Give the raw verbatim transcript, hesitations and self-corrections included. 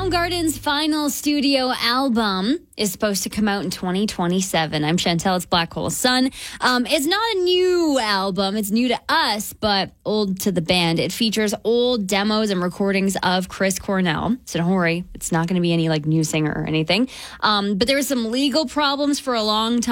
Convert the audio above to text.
Soundgarden's final studio album is supposed to come out in twenty twenty-seven. I'm Chantel. It's Black Hole Sun. Um, it's not a new album. It's new to us, but old to the band. It features old demos and recordings of Chris Cornell. So don't worry, it's not going to be any like new singer or anything. Um, but there were some legal problems for a long time.